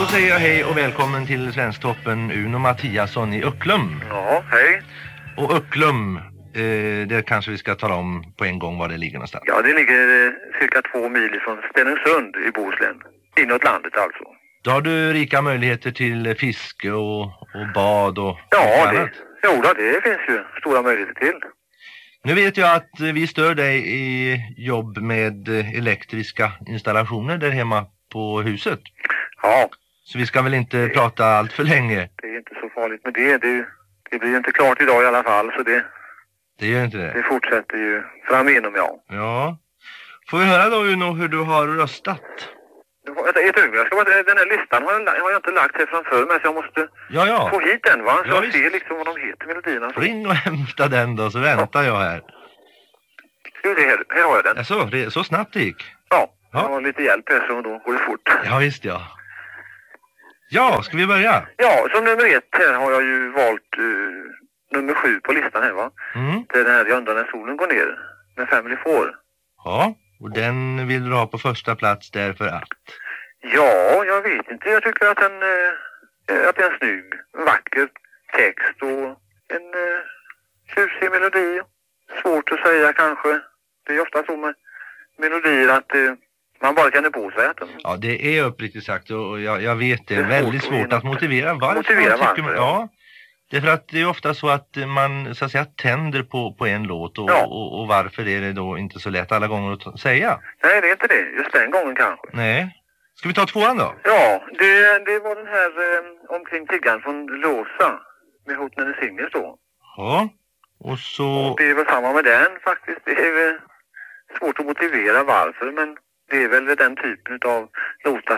Då säger jag hej och välkommen till Svensktoppen Uno Mattiasson i Ucklum. Ja, hej. Och Ucklum, det kanske vi ska tala om på en gång var det ligger någonstans. Ja, det ligger cirka 2 mil från Stenungsund i Bohuslän. Inåt landet alltså. Då har du rika möjligheter till fiske och bad och ja, annat. det finns ju stora möjligheter till. Nu vet jag att vi stör dig i jobb med elektriska installationer där hemma på huset. Ja. Så vi ska väl inte prata allt för länge. Det är inte så farligt med det. Det blir inte klart idag i alla fall, så det gör inte det. Det fortsätter ju fram igenom, ja. Ja. Får vi höra då Uno hur du har röstat? Ett ögonblick, den här listan har jag inte lagt här framför mig, så jag måste få hit den, va? Så jag ser liksom vad de heter, melodierna. Ring och hämta den då, så väntar jag här. Ska vi se, här har jag den. Alltså, så snabbt det gick? Ja, jag har lite hjälp här så då går det fort. Ja, visst ja. Ja, ska vi börja? Ja, som nummer 1 här har jag ju valt nummer 7 på listan här, va? Det är den här Jag undrar när solen går ner, med Family Four. Ja, och den vill du ha på första plats därför att? Ja, jag vet inte. Jag tycker att att det är en snygg, vacker text och en tjusig melodi. Svårt att säga kanske. Det är ofta så med melodier att man bara känner på sig att ja, det är uppriktigt sagt och jag vet det är väldigt svårt att motivera varför. Ja, det är för att det är ofta så att man så att säga tänder på en låt och varför är det då inte så lätt alla gånger att säga? Nej, det är inte det. Just den gången kanske. Nej. Ska vi ta 2:an då? Ja, det var den här Omkring tiggan från Låsa med Hot när det singers då. Ja, och så... Och det är väl samma med den faktiskt. Det är väl svårt att motivera varför, men det är väl den typen av låtar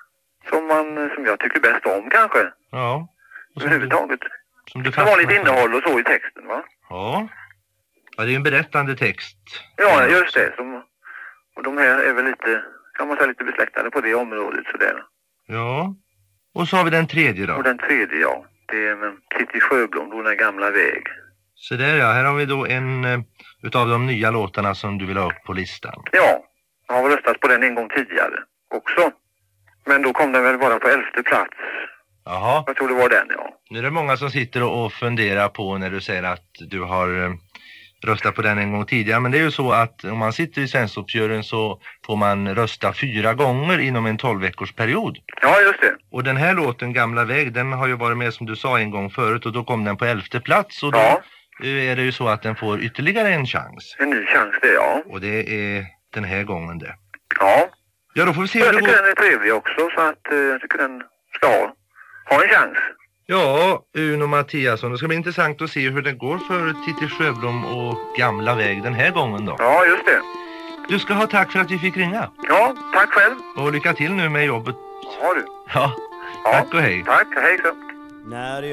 som jag tycker bäst om kanske. Ja. Överhuvudtaget. Det var lite innehåll och så i texten, va? Ja. Ja, det är en berättande text. Ja, just det. Och de här är väl lite, kan man säga, lite besläktade på det området sådär. Ja. Och så har vi den 3:e då. Och den 3:e, ja. Det är med Kitty Sjöblom, då Den gamla väg. Så där ja, här har vi då en utav de nya låtarna som du vill ha upp på listan. Ja, jag har röstat på den en gång tidigare också. Men då kom den väl bara på 11:e plats. Jaha. Jag tror det var den, ja. Nu är det många som sitter och funderar på när du säger att du har röstat på den en gång tidigare. Men det är ju så att om man sitter i Svensktoppsjuryn så får man rösta 4 gånger inom en 12-veckorsperiod. Ja, just det. Och den här låten, Gamla väg, den har ju varit med som du sa en gång förut och då kom den på 11:e plats. Och då är det ju så att den får ytterligare en chans. En ny chans det, ja. Och det är den här gången det. Ja. Ja, då får vi se hur det går. Jag tycker den är trevlig också, så att jag tycker den ska ha en chans. Ja, Uno Mattiasson, det ska bli intressant att se hur det går för Titti Sjöblom och Gamla väg den här gången då. Ja, just det. Du ska ha tack för att vi fick ringa. Ja, tack själv. Och lycka till nu med jobbet. Ja, du. Ja, tack och hej. Tack, hej så.